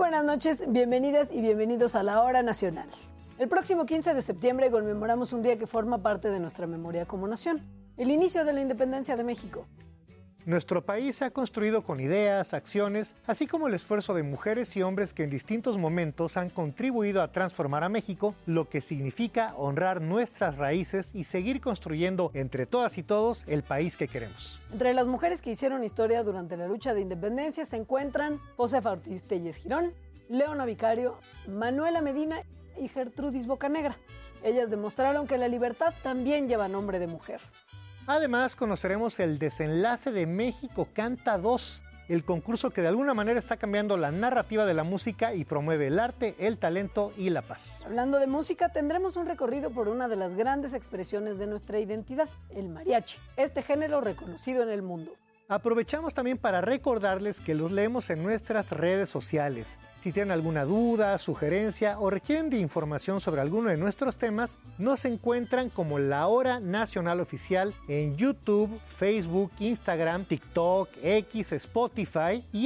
buenas noches, bienvenidas y bienvenidos a la Hora Nacional. El próximo 15 de septiembre conmemoramos un día que forma parte de nuestra memoria como nación, el inicio de la independencia de México. Nuestro país se ha construido con ideas, acciones, así como el esfuerzo de mujeres y hombres que en distintos momentos han contribuido a transformar a México, lo que significa honrar nuestras raíces y seguir construyendo entre todas y todos el país que queremos. Entre las mujeres que hicieron historia durante la lucha de independencia se encuentran Josefa Ortiz Telles Girón, Leona Vicario, Manuela Medina y Gertrudis Bocanegra. Ellas demostraron que la libertad también lleva nombre de mujer. Además, conoceremos el desenlace de México Canta 2, el concurso que de alguna manera está cambiando la narrativa de la música y promueve el arte, el talento y la paz. Hablando de música, tendremos un recorrido por una de las grandes expresiones de nuestra identidad, el mariachi, este género reconocido en el mundo. Aprovechamos también para recordarles que los leemos en nuestras redes sociales. Si tienen alguna duda, sugerencia o requieren de información sobre alguno de nuestros temas, nos encuentran como La Hora Nacional Oficial en YouTube, Facebook, Instagram, TikTok, X, Spotify y